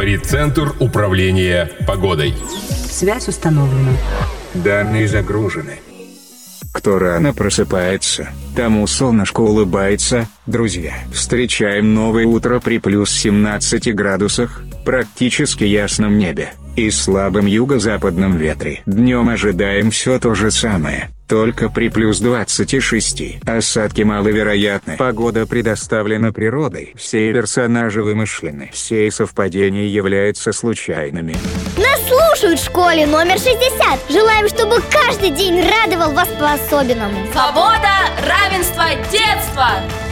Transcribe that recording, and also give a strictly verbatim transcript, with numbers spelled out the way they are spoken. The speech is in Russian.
говорит Центр управления погодой. Связь установлена. Данные загружены. Кто рано просыпается, тому солнышко улыбается. Друзья, встречаем новое утро при плюс семнадцати градусах, практически ясном небе и слабом юго-западном ветре. Днем ожидаем все то же самое, только при плюс двадцати шести. Осадки маловероятны. Погода предоставлена природой. Все персонажи вымышлены. Все совпадения являются случайными. Нас слушают в школе номер шестьдесят. Желаем, чтобы каждый день радовал вас по-особенному. Свобода, равенство, детство!